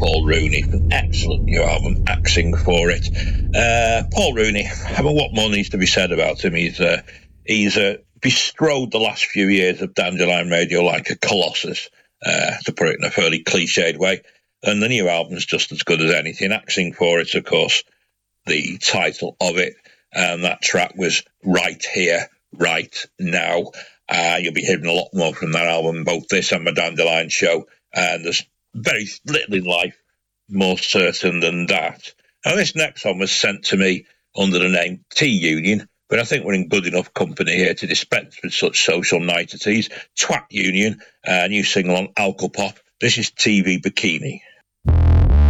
Paul Rooney. An excellent new album, Axing for It. Paul Rooney, I mean, what more needs to be said about him? He's bestrode the last few years of Dandelion Radio like a colossus, to put it in a fairly cliched way. And the new album's just as good as anything. Axing for It, of course, the title of it. And that track was Right Here, Right Now. You'll be hearing a lot more from that album, both this and my Dandelion show. And there's very little in life more certain than that. Now, this next one was sent to me under the name T-Union, but I think we're in good enough company here to dispense with such social niceties. Twat Union, new single on Alcopop. This is TV Bikini.